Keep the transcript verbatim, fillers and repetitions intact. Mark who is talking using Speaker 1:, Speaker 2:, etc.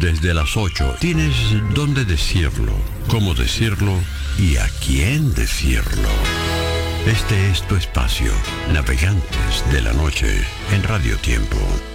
Speaker 1: desde las ocho. Tienes dónde decirlo, cómo decirlo y a quién decirlo. Este es tu espacio, Navegantes de la Noche, en Radio Tiempo.